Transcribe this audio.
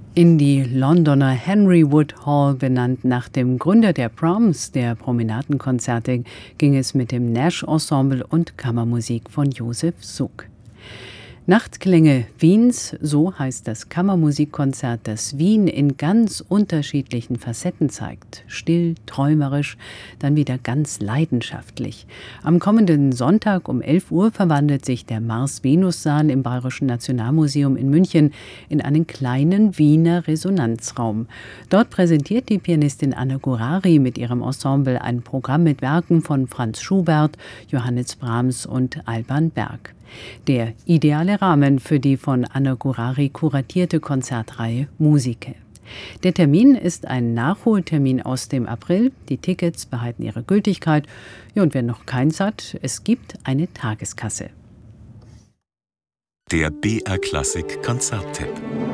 In die Londoner Henry Wood Hall, benannt nach dem Gründer der Proms, der Promenadenkonzerte, ging es mit dem Nash Ensemble und Kammermusik von Josef Suk. Nachtklänge Wiens, so heißt das Kammermusikkonzert, das Wien in ganz unterschiedlichen Facetten zeigt. Still, träumerisch, dann wieder ganz leidenschaftlich. Am kommenden Sonntag um 11 Uhr verwandelt sich der Mars-Venus-Saal im Bayerischen Nationalmuseum in München in einen kleinen Wiener Resonanzraum. Dort präsentiert die Pianistin Anna Gurary mit ihrem Ensemble ein Programm mit Werken von Franz Schubert, Johannes Brahms und Alban Berg. Der ideale Rahmen für die von Anna Gurary kuratierte Konzertreihe Musike. Der Termin ist ein Nachholtermin aus dem April. Die Tickets behalten ihre Gültigkeit. Ja, und wer noch keins hat, es gibt eine Tageskasse. Der BR Klassik Konzerttipp.